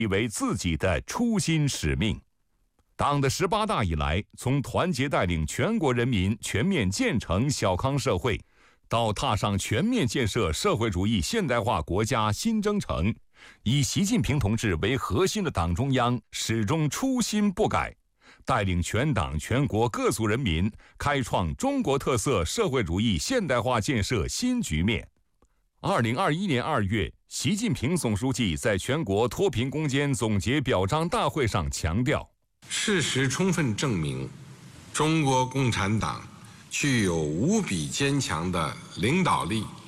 为自己的初心使命。党的18大以来，从团结带领全国人民全面建成小康社会，到踏上全面建设社会主义现代化国家新征程，以习近平同志为核心的党中央始终初心不改，带领全党全国各族人民开创中国特色社会主义现代化建设新局面。2021年2月，习近平总书记在全国脱贫攻坚总结表彰大会上强调， 事实充分证明，中国共产党具有无比坚强的领导力、